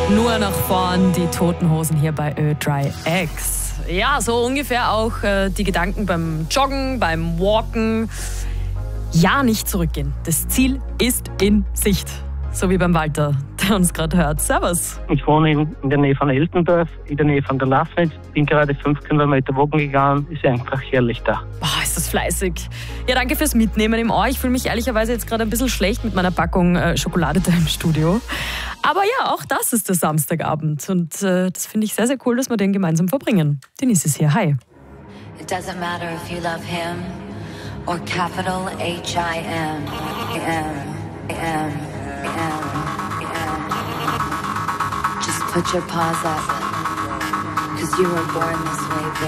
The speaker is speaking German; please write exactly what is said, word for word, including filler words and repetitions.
Nur nach vorn, die Toten Hosen hier bei Ö-Dry X. Ja, so ungefähr auch äh, die Gedanken beim Joggen, beim Walken. Ja, nicht zurückgehen. Das Ziel ist in Sicht. So wie beim Walter, der uns gerade hört. Servus. Ich wohne in, in der Nähe von Eltendorf, in der Nähe von der Lafnitz. Bin gerade fünf Kilometer walken gegangen. Ist einfach herrlich da. Boah, ist das fleißig. Ja, danke fürs Mitnehmen im Ohr. Ich fühle mich ehrlicherweise jetzt gerade ein bisschen schlecht mit meiner Packung äh, Schokolade da im Studio. Aber ja, auch das ist der Samstagabend. Und äh, das finde ich sehr, sehr cool, dass wir den gemeinsam verbringen. Denise ist hier. Hi. It doesn't matter if you love him or capital H I M. M. M. M. Just put your paws up, 'cause you were born this way, baby.